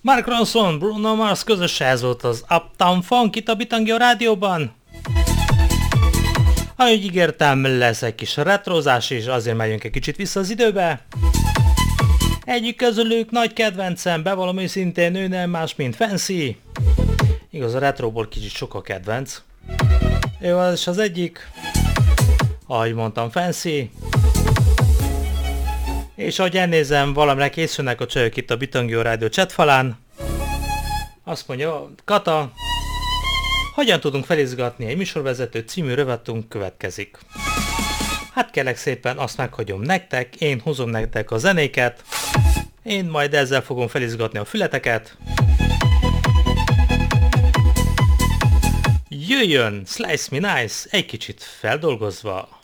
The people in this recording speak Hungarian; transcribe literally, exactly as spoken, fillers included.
Mark Ronson, Bruno Mars közös, ez volt az Uptown Funk itt a Bitangio rádióban. Ahogy ígértem, lesz egy kis retrozás, és azért megyünk egy kicsit vissza az időbe. Egyik közülük nagy kedvencem, bevallom őszintén, ő nem más, mint Fancy. Igaz, a retroból kicsit sok a kedvenc. Ő az az egyik, ahogy mondtam, Fancy. És ahogy elnézem, valamire készülnek a csajok itt a Bitangio rádió chatfalán. Azt mondja, Kata, hogyan tudunk felizgatni egy műsorvezető című rovatunk következik. Hát kérlek szépen, azt meghagyom nektek, én hozom nektek a zenéket, én majd ezzel fogom felizgatni a fületeket. Jöjjön, Slice Me Nice, egy kicsit feldolgozva.